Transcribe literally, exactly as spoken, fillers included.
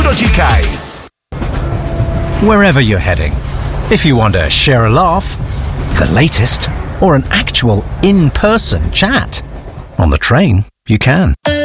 Wherever you're heading, if you want to share a laugh, the latest, or an actual in-person chat, on the train, you can.